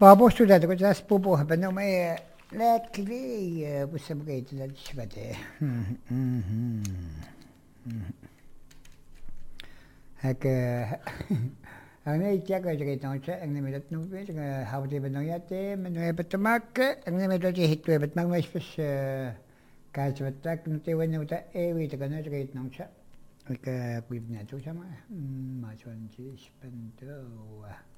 Babostuda kun tässä pupuhapa no me lätkli pussa mukeita lätskate. Häkä ang ei tiedä että on se ang nimet no vielä hauti no jäte no epättä makke ang nimet on tehty epättä mak myös käytävät tak no te voin uta ei viitä kun ne reit no se eikä kuivina tu sama ma on siis pentoa